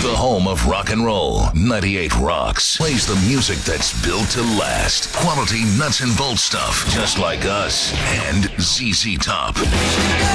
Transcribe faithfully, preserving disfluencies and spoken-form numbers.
The home of rock and roll. ninety-eight Rocks plays the music that's built to last. Quality nuts and bolts stuff, just like us and Z Z Top.